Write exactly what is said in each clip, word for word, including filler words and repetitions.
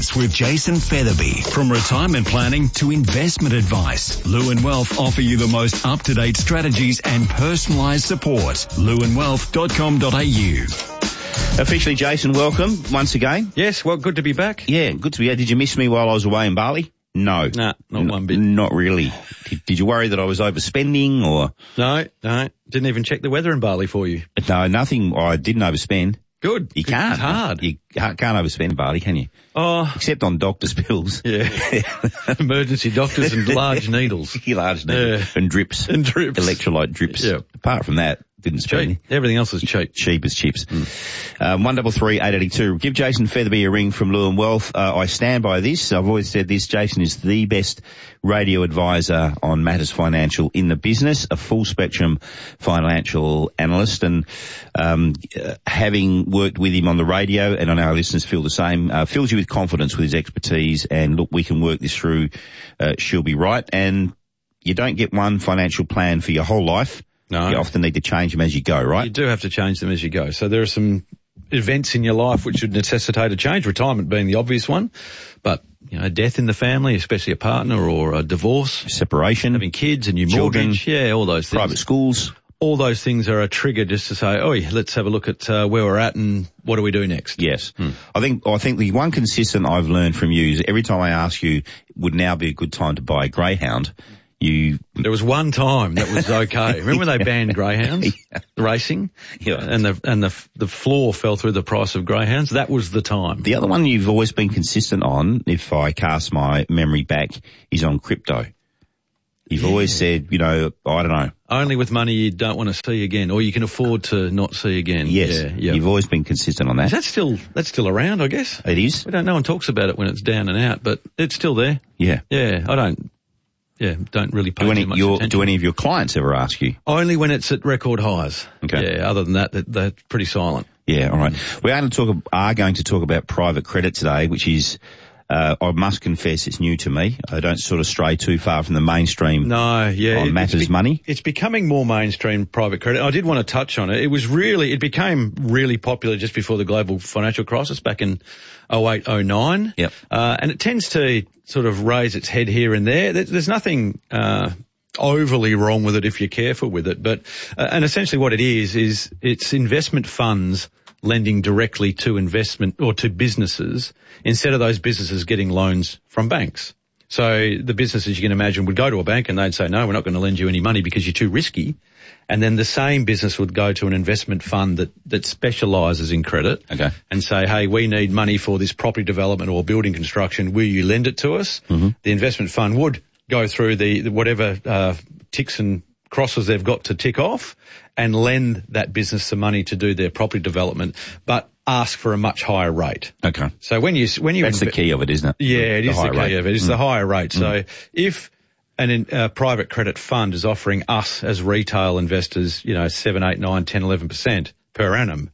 Finance with Jason Featherby. From retirement planning to investment advice, Lewin Wealth offer you the most up-to-date strategies and personalised support. lewin wealth dot com dot a u. Officially, Jason, welcome once again. Yes, well, good to be back. Yeah, good to be here. Did you miss me while I was away in Bali? No. Nah, not N- one bit. Not really. Did, did you worry that I was overspending or? No, no. Didn't even check the weather in Bali for you. No, nothing. I didn't overspend. Good. You can't. It's hard. You can't overspend in Bali, can you? Oh. Except on doctor's bills. Yeah. Emergency doctors and large needles. large needles. Yeah. And drips. And drips. Electrolyte drips. Yeah. Apart from that, didn't spend. Cheap. Everything else is cheap. Cheap as chips. Mm. Um, one double three eight eighty two. Give Jason Featherby a ring from Lewin Wealth. Uh, I stand by this. I've always said this. Jason is the best radio advisor on matters financial in the business, a full spectrum financial analyst, and um, uh, having worked with him on the radio, and I know our listeners feel the same, uh, fills you with confidence with his expertise. And look, we can work this through. Uh, she'll be right. And you don't get one financial plan for your whole life. No. You often need to change them as you go, right? You do have to change them as you go. So there are some events in your life which should necessitate a change, retirement being the obvious one. But, you know, death in the family, especially a partner or a divorce. Separation. Having kids, a new Children, mortgage. Yeah, all those things. Private schools. All those things are a trigger just to say, oh, yeah, let's have a look at uh, where we're at and what do we do next? Yes. Hmm. I think I think the one consistent I've learned from you is every time I ask you, would now be a good time to buy a greyhound, you... There was one time that was okay. Remember when they banned greyhounds yeah. racing? Yeah. And the and the the floor fell through the price of greyhounds? That was the time. The other one you've always been consistent on, if I cast my memory back, is on crypto. You've yeah. always said, you know, I don't know. Only with money you don't want to see again, or you can afford to not see again. Yes. Yeah, yeah. You've always been consistent on that. Is that still, that's still around, I guess? It is. We don't, no one talks about it when it's down and out, but it's still there. Yeah. Yeah, I don't, yeah, don't really pay do any, too much your, attention. Do any of your clients ever ask you? Only when it's at record highs. Okay. Yeah, other than that, they're, they're pretty silent. Yeah, all right. We are going to talk, are going to talk about private credit today, which is, uh, I must confess it's new to me. I don't sort of stray too far from the mainstream. No, yeah. On matters be, money. It's becoming more mainstream private credit. I did want to touch on it. It was really, it became really popular just before the global financial crisis back in oh eight, oh nine. Yep. Uh, and it tends to sort of raise its head here and there. There's nothing, uh, overly wrong with it if you're careful with it. But, uh, and essentially what it is, is it's investment funds lending directly to investment or to businesses instead of those businesses getting loans from banks. So the businesses you can imagine would go to a bank and they'd say, no, we're not going to lend you any money because you're too risky. And then the same business would go to an investment fund that, that specialises in credit okay. and say, hey, we need money for this property development or building construction. Will you lend it to us? Mm-hmm. The investment fund would go through the, the whatever uh, ticks and crosses they've got to tick off and lend that business some money to do their property development, but ask for a much higher rate. Okay. So when you, when you, that's inv- the key of it, isn't it? Yeah, it the is the key rate. of it. It's mm. the higher rate. Mm. So if an uh, private credit fund is offering us as retail investors, you know, seven, eight, nine, ten, eleven percent per annum,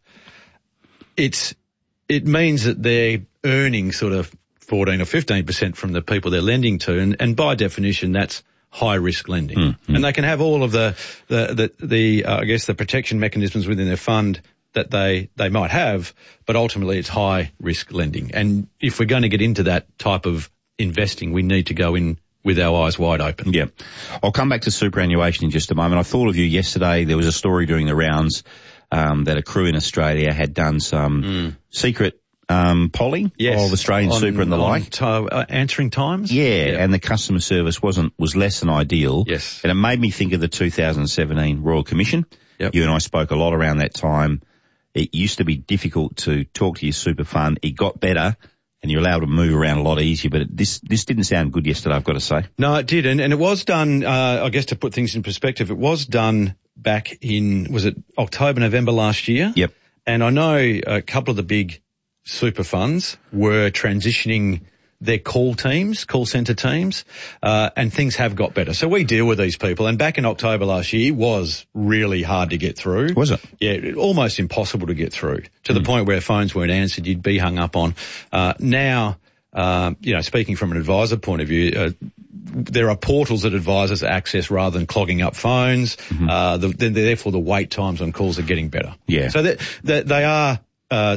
it's, it means that they're earning sort of fourteen or fifteen percent from the people they're lending to. And, and by definition, that's high risk lending. Mm, mm. And they can have all of the, the, the, the uh, I guess the protection mechanisms within their fund that they, they might have, but ultimately it's high risk lending. And if we're going to get into that type of investing, we need to go in with our eyes wide open. Yeah. I'll come back to superannuation in just a moment. I thought of you yesterday. There was a story doing the rounds, um, that a crew in Australia had done some mm. secret Um, polling yes, of Australian on, super and the like. To, uh, answering times? Yeah, yeah, and the customer service wasn't, was less than ideal. Yes. And it made me think of the two thousand seventeen Royal Commission. Yep. You and I spoke a lot around that time. It used to be difficult to talk to your super fund. It got better and you're allowed to move around a lot easier, but it, this, this didn't sound good yesterday, I've got to say. No, it did. And, and it was done, uh, I guess to put things in perspective, it was done back in, was it October, November last year? Yep. And I know a couple of the big super funds were transitioning their call teams, call centre teams, uh, and things have got better. So we deal with these people. And back in October last year, it was really hard to get through. Was it? Yeah, almost impossible to get through to mm. the point where phones weren't answered, you'd be hung up on. Uh, now, uh, you know, speaking from an advisor point of view, uh, there are portals that advisors access rather than clogging up phones. Mm-hmm. Uh, the, therefore the wait times on calls are getting better. Yeah. So that, that they are, uh,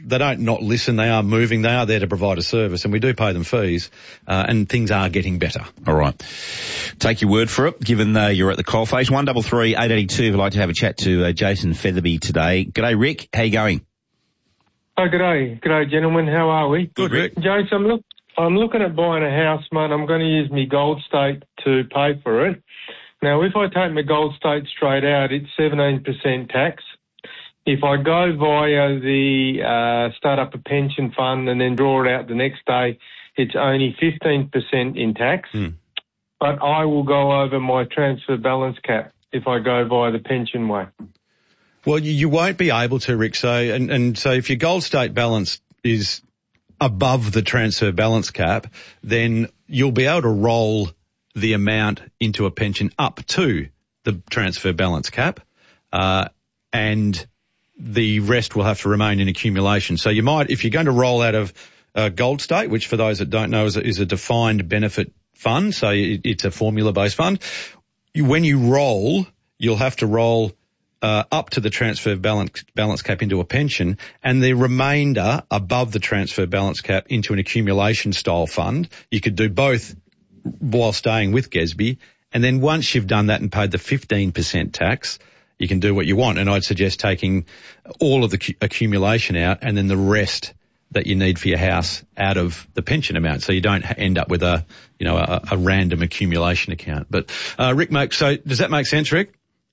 they don't not listen. They are moving. They are there to provide a service, and we do pay them fees, uh, and things are getting better. All right. Take your word for it, given uh, you're at the coalface. one three three, eight eight two, if you'd like to have a chat to uh, Jason Featherby today. G'day, Rick. How you going? Oh, g'day. G'day, gentlemen. How are we? Good, Rick. Jason, I'm, look, I'm looking at buying a house, mate. I'm going to use my Gold State to pay for it. Now, if I take my Gold State straight out, it's seventeen percent tax. If I go via the uh, start up a pension fund and then draw it out the next day, it's only fifteen percent in tax. Mm. But I will go over my transfer balance cap if I go via the pension way. Well, you, you won't be able to, Rick. So, and, and so if your Gold State balance is above the transfer balance cap, then you'll be able to roll the amount into a pension up to the transfer balance cap, uh, and the rest will have to remain in accumulation. So you might, if you're going to roll out of uh, Gold State, which for those that don't know is a, is a defined benefit fund, so it, it's a formula-based fund, you, when you roll, you'll have to roll uh, up to the transfer balance, balance cap into a pension, and the remainder above the transfer balance cap into an accumulation-style fund. You could do both while staying with G E S B, and then once you've done that and paid the fifteen percent tax, you can do what you want. And I'd suggest taking all of the cu- accumulation out and then the rest that you need for your house out of the pension amount, so you don't end up with a, you know, a, a random accumulation account. But uh, Rick, makes so does that make sense, Rick?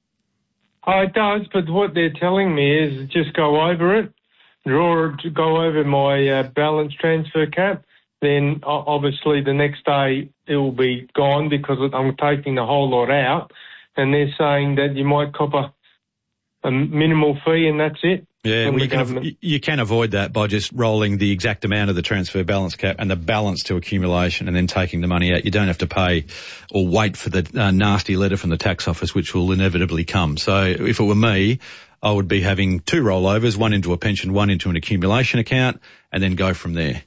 Oh, it does, but what they're telling me is just go over it, draw it, go over my uh, balance transfer cap. Then obviously the next day it will be gone because I'm taking the whole lot out, and they're saying that you might cop a, a minimal fee and that's it. Yeah, well, you can av- you can avoid that by just rolling the exact amount of the transfer balance cap and the balance to accumulation and then taking the money out. You don't have to pay or wait for the uh, nasty letter from the tax office, which will inevitably come. So if it were me, I would be having two rollovers, one into a pension, one into an accumulation account, and then go from there.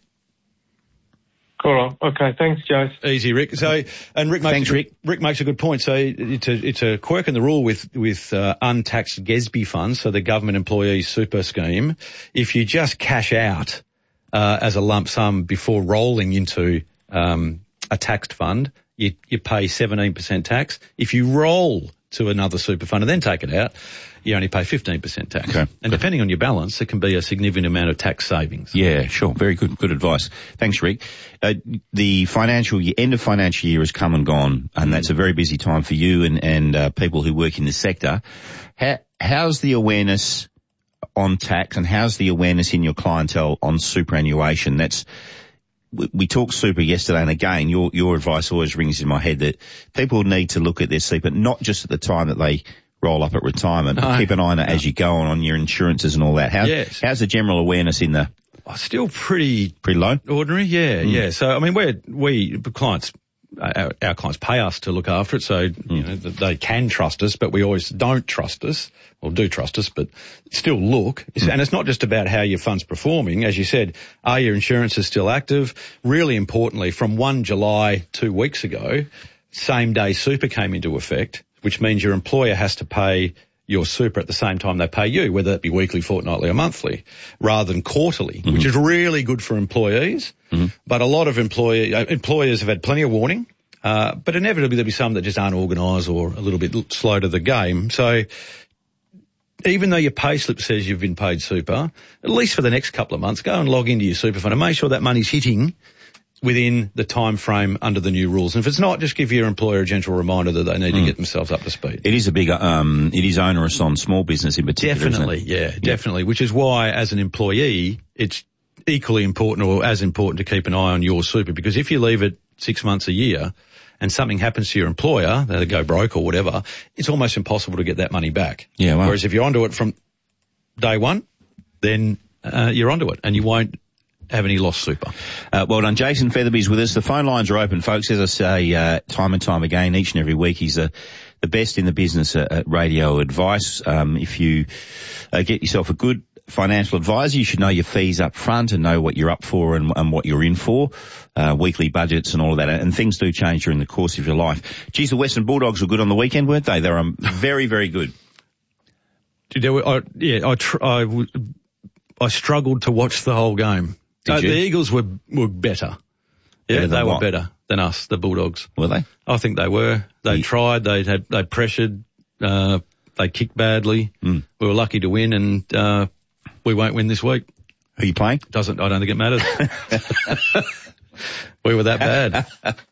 All right. Okay. Thanks, Jace. Easy, Rick. So, and Rick makes, Thanks, Rick. Rick makes a good point. So it's a, it's a quirk in the rule with, with, uh, untaxed G E S B funds, so the government employee super scheme. If you just cash out, uh, as a lump sum before rolling into, um, a taxed fund, you, you pay seventeen percent tax. If you roll to another super fund and then take it out, you only pay fifteen percent tax. Okay. And depending on your balance, it can be a significant amount of tax savings. Yeah, sure. Very good, good advice. Thanks, Rick. Uh, the financial year, end of financial year has come and gone, and that's a very busy time for you and, and, uh, people who work in the sector. How, how's the awareness on tax and how's the awareness in your clientele on superannuation? That's, we, we talked super yesterday, and again, your, your advice always rings in my head that people need to look at their super, not just at the time that they roll up at retirement, but no, keep an eye on it no. as you go on, on your insurances and all that. How, yes. How's the general awareness in the... Oh, still pretty... Pretty low? Ordinary, yeah, Mm. yeah. So, I mean, we're, we, the clients, our, our clients pay us to look after it, so, mm. you know, they can trust us, but we always don't trust us, or do trust us, but still look. Mm. And it's not just about how your fund's performing. As you said, are your insurances still active? Really importantly, from first of July, two weeks ago, same day super came into effect, which means your employer has to pay your super at the same time they pay you, whether it be weekly, fortnightly or monthly, rather than quarterly, mm-hmm. which is really good for employees. Mm-hmm. But a lot of employee, uh, employers have had plenty of warning, uh, but inevitably there'll be some that just aren't organised or a little bit slow to the game. So even though your pay slip says you've been paid super, at least for the next couple of months, go and log into your super fund and make sure that money's hitting within the time frame under the new rules. And if it's not, just give your employer a gentle reminder that they need mm. to get themselves up to speed. It is a big, um, it is onerous on small business in particular. Definitely, isn't it? yeah, yeah, definitely. Which is why, as an employee, it's equally important or as important to keep an eye on your super, because if you leave it six months a year and something happens to your employer, they go broke or whatever, it's almost impossible to get that money back. Yeah, well. Whereas if you're onto it from day one, then uh, you're onto it and you won't have any lost super. Uh, well done. Jason Featherby's with us. The phone lines are open, folks. As I say, uh, time and time again, each and every week, he's uh, the best in the business at, at radio advice. Um, if you uh, get yourself a good financial advisor, you should know your fees up front and know what you're up for and, and what you're in for, uh, weekly budgets and all of that. And things do change during the course of your life. Geez, the Western Bulldogs were good on the weekend, weren't they? They were um, very, very good. I, yeah, I, tr- I w- I struggled to watch the whole game. Did uh, you? The Eagles were were better. Yeah, Better than they were what? better than us, the Bulldogs. Were they? I think they were. They Yeah. tried. They had. They pressured. Uh, they kicked badly. Mm. We were lucky to win, and uh, we won't win this week. Who are you playing? Doesn't. I don't think it matters. We were that bad.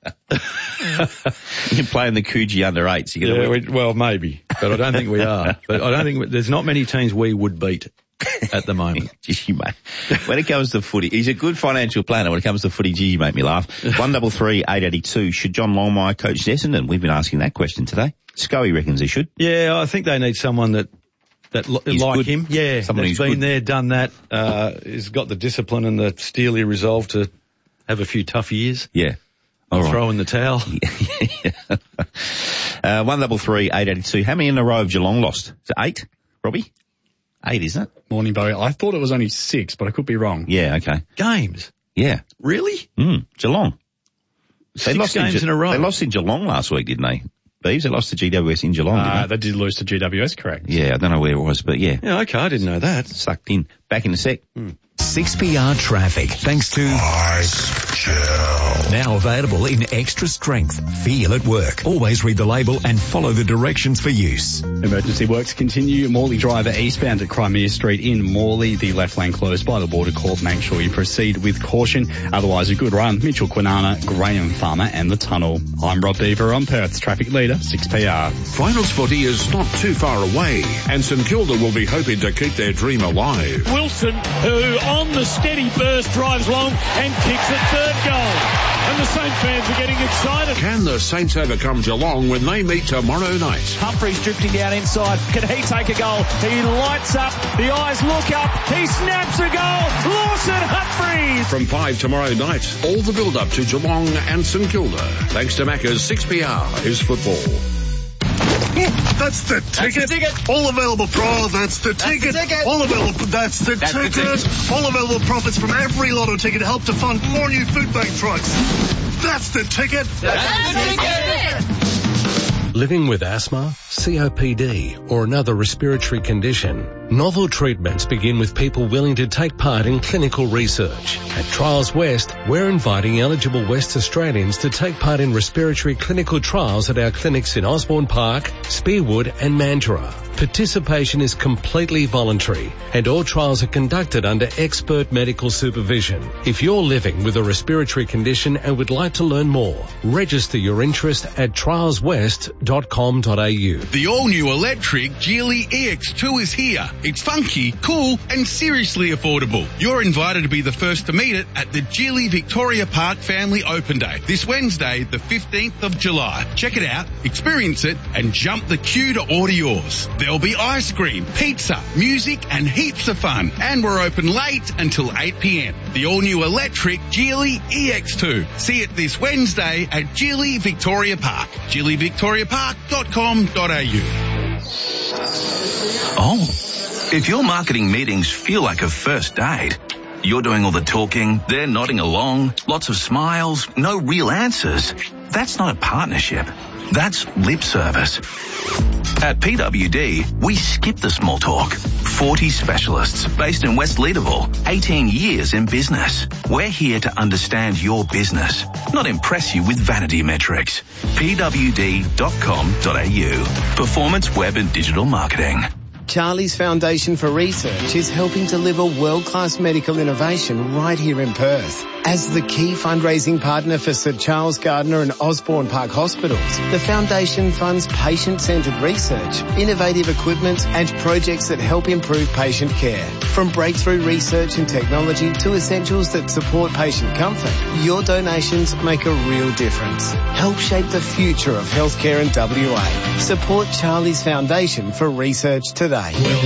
You're playing the Coogee under eights. You're Yeah, gonna we, well, maybe, but I don't think we are. But I don't think we, there's not many teams we would beat at the moment. Gee, you mate. When it comes to footy, he's a good financial planner. When it comes to footy, gee, you make me laugh. One double three eight eighty two. Should John Longmire coach Essendon? We've been asking that question today. Scully reckons he should. Yeah, I think they need someone that that li- He's like good. him. Yeah, Someone that's who's been good. there, done that. Uh, has got the discipline and the steely resolve to have a few tough years. Yeah. All right. Throw in the towel. uh, one double three eight eighty two. How many in a row have Geelong lost? Is it eight, Robbie? Eight, isn't it? Morning, Barry. I thought it was only six, but I could be wrong. Yeah. Okay. Games. Yeah. Really? Mm, Geelong. They Six lost games in, Ge- in a row. They lost in Geelong last week, didn't they? Beeves, they lost to G W S in Geelong, didn't Uh, they? they did lose to G W S, correct? Yeah, I don't know where it was, but yeah. Yeah, okay, I didn't know that. Sucked in. Back in a sec. six P R traffic, thanks to Ice Chill. now available in extra strength. Feel at work. Always read the label and follow the directions for use. Emergency works continue. Morley Driver eastbound at Crimea Street in Morley. The left lane closed by the Water Corp. Make sure you proceed with caution. Otherwise, a good run. Mitchell Quinana, Graham Farmer and the Tunnel. I'm Rob Beaver on Perth's Traffic Leader, six P R. Finals footy is not too far away, and St Kilda will be hoping to keep their dream alive. Wilson, who on the steady burst drives long and kicks at third goal. And the Saint fans are getting excited. Can the Saints overcome Geelong when they meet tomorrow night? Humphreys drifting down inside. Can he take a goal? He lights up. The eyes look up. He snaps a goal. Lawson Humphreys. From five tomorrow night, all the build-up to Geelong and St Kilda. Thanks to Macca's, six P R is football. That's the ticket. ticket. All available pro. That's the ticket. ticket. All available. That's the That's the ticket. ticket. All available profits from every lotto ticket help to fund more new food bank trucks. That's the ticket. Living with asthma, C O P D, or another respiratory condition, novel treatments begin with people willing to take part in clinical research. At Trials West, we're inviting eligible West Australians to take part in respiratory clinical trials at our clinics in Osborne Park, Spearwood and Mandurah. Participation is completely voluntary and all trials are conducted under expert medical supervision. If you're living with a respiratory condition and would like to learn more, register your interest at trials west dot com dot a u. The all-new electric Geely E X two is here. It's funky, cool, and seriously affordable. You're invited to be the first to meet it at the Geely Victoria Park Family Open Day this Wednesday, the fifteenth of July. Check it out, experience it, and jump the queue to order yours. There'll be ice cream, pizza, music, and heaps of fun. And we're open late until eight p.m. The all-new electric Geely E X two. See it this Wednesday at Geely Victoria Park. geely victoria park dot com dot a u. Oh, if your marketing meetings feel like a first date, you're doing all the talking, they're nodding along, lots of smiles, no real answers. That's not a partnership. That's lip service. At P W D, we skip the small talk. forty specialists based in West Leederville, eighteen years in business. We're here to understand your business, not impress you with vanity metrics. P W D dot com dot a u. Performance Web and Digital Marketing. Charlie's Foundation for Research is helping deliver world-class medical innovation right here in Perth. As the key fundraising partner for Sir Charles Gardner and Osborne Park Hospitals, the Foundation funds patient-centred research, innovative equipment and projects that help improve patient care. From breakthrough research and technology to essentials that support patient comfort, your donations make a real difference. Help shape the future of healthcare in W A. Support Charlie's Foundation for Research today.